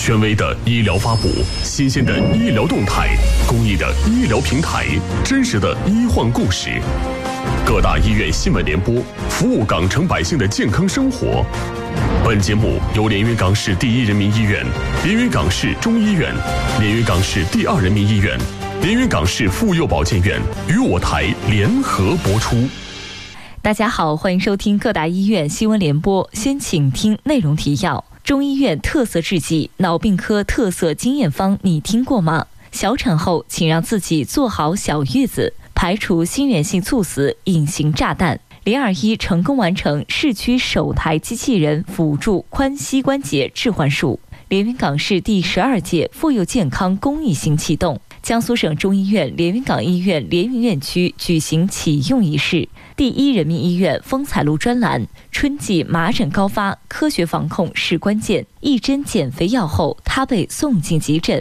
权威的医疗发布，新鲜的医疗动态，公益的医疗平台，真实的医患故事。各大医院新闻联播，服务港城百姓的健康生活。本节目由连云港市第一人民医院、连云港市中医院、连云港市第二人民医院、连云港市妇幼保健院与我台联合播出。 大家好，欢迎收听各大医院新闻联播。先请听内容提要：中医院特色制剂脑病科特色经验方，你听过吗？小产后请让自己做好小月子，排除心源性猝死隐形炸弹。021成功完成市区首台机器人辅助髋膝关节置换术。连云港市第12届妇幼健康公益行启动。江苏省中医院连云港医院连云院区举行启用仪式。第一人民医院风采录专栏：春季麻疹高发，科学防控是关键。一针减肥药后，他被送进急诊。